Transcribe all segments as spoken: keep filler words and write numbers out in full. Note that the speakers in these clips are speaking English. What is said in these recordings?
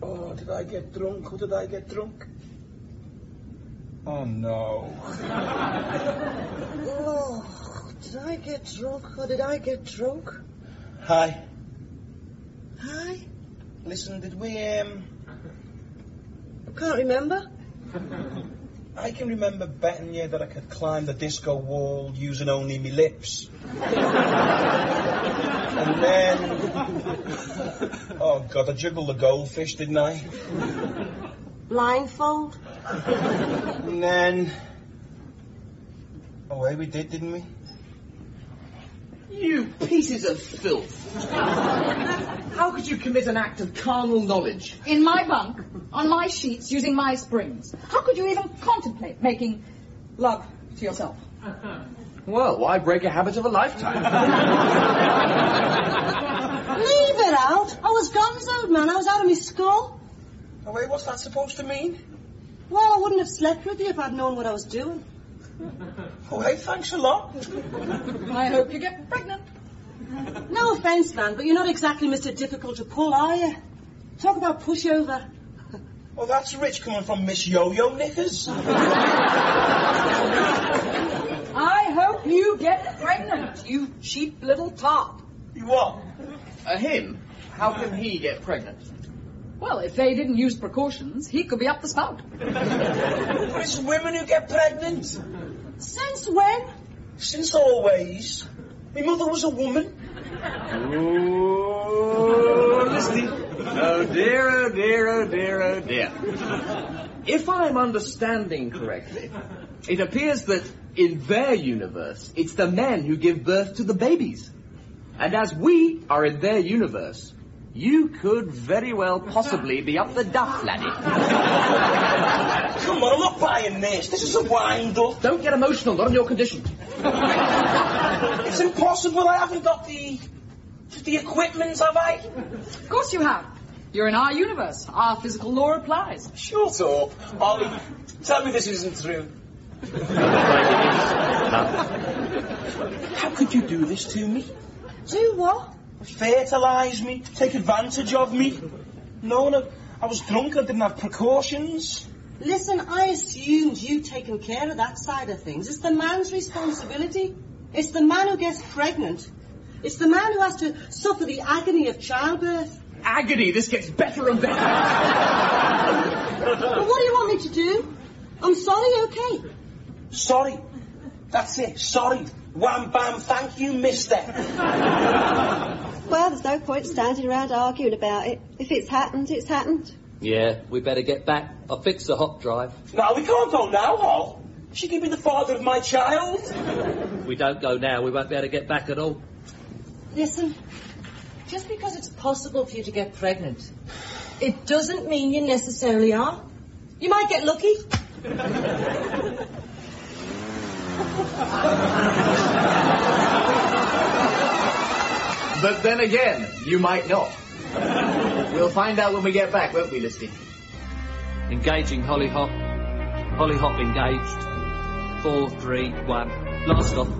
Oh, did I get drunk or did I get drunk? Oh, no. Oh, did I get drunk or did I get drunk? Hi. Hi? Listen, did we, um... I can't remember. I can remember betting you that I could climb the disco wall using only me lips. And then... Oh, God, I juggled the goldfish, didn't I? Blindfold? And then... Away we did, didn't we? You pieces of filth. How could you commit an act of carnal knowledge? In my bunk, on my sheets, using my springs. How could you even contemplate making love to yourself? Well, why break a habit of a lifetime? Leave it out. I was gonzoed, man. I was out of my skull. Oh, wait, what's that supposed to mean? Well, I wouldn't have slept with you if I'd known what I was doing. Oh, hey, thanks a lot. I hope you get pregnant. No offence, man, but you're not exactly Mister Difficult to pull, are you? Talk about pushover. Well, that's rich coming from Miss Yo-Yo Knickers. I hope you get pregnant, you cheap little top. You what? Uh, him? How can he get pregnant? Well, if they didn't use precautions, he could be up the spout. But it's women who get pregnant. Since when? Since always. My mother was a woman. Oh, listening. Oh dear, oh dear, oh dear, oh dear. If I'm understanding correctly, it appears that in their universe, it's the men who give birth to the babies. And as we are in their universe, you could very well possibly be up the duff, laddie. Come on, I'm not buying this. This is a wind-up. Don't get emotional, not on your condition. It's impossible. I haven't got the... the equipment, have I? Of course you have. You're in our universe. Our physical law applies. Shut up. Ollie, tell me this isn't true. How could you do this to me? Do what? Fertilise me, take advantage of me. No, no, I was drunk, I didn't have precautions. Listen, I assumed you'd taken care of that side of things. It's the man's responsibility. It's the man who gets pregnant. It's the man who has to suffer the agony of childbirth. Agony, this gets better and better. But what do you want me to do? I'm sorry, okay? Sorry. That's it, sorry. Wham, bam, thank you, mister. Well, there's no point standing around arguing about it. If it's happened, it's happened. Yeah, we better get back. I'll fix the hot drive. No, we can't go now, Hol. She could be the father of my child. If we don't go now, we won't be able to get back at all. Listen, just because it's possible for you to get pregnant, it doesn't mean you necessarily are. You might get lucky. But then again, you might not. We'll find out when we get back, won't we, Listy? Engaging Hollyhock. Hollyhock engaged. Four, three, one. Last off.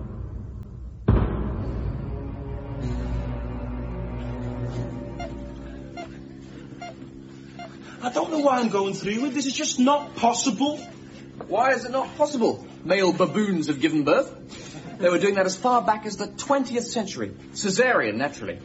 I don't know why I'm going through with this. It's just not possible. Why is it not possible? Male baboons have given birth. They were doing that as far back as the twentieth century. Caesarean, naturally.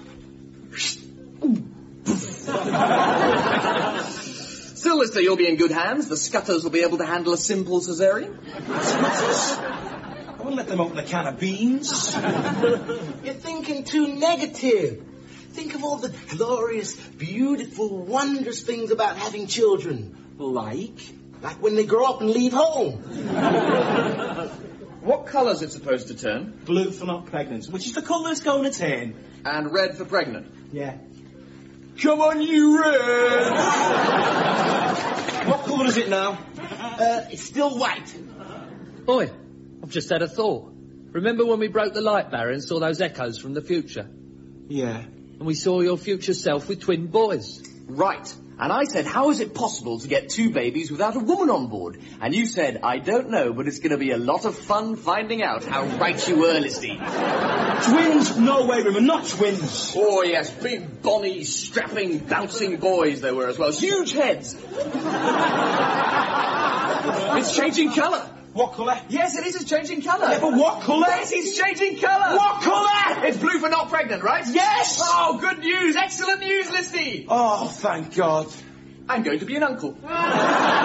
Still, Lister, you'll be in good hands. The Scutters will be able to handle a simple Caesarean. Scutters? I wouldn't let them open a can of beans. You're thinking too negative. Think of all the glorious, beautiful, wondrous things about having children. Like? Like when they grow up and leave home. What colour's it supposed to turn? Blue for not pregnant, which is the colour it's going to turn. And red for pregnant? Yeah. Come on, you red! What colour is it now? Uh, it's still white. Oi, I've just had a thought. Remember when we broke the light barrier and saw those echoes from the future? Yeah. And we saw your future self with twin boys. Right. And I said, how is it possible to get two babies without a woman on board? And you said, I don't know, but it's going to be a lot of fun finding out. How right you were, Listy. Twins? No way, Raymond, not twins. Oh, yes, big, bonny, strapping, bouncing boys they were as well. Huge heads. It's changing colour. What colour? Yes, it is. It's changing colour. Yeah, but what colour? Yes, it's changing colour. What colour? It's blue for not pregnant, right? Yes! Oh, good news. Excellent news, Listy. Oh, thank God. I'm going to be an uncle.